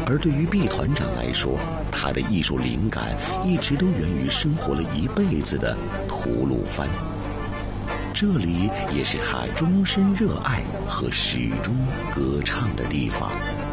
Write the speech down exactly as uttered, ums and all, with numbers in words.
而对于毕团长来说，他的艺术灵感一直都源于生活了一辈子的吐鲁番。这里也是他终身热爱和始终歌唱的地方。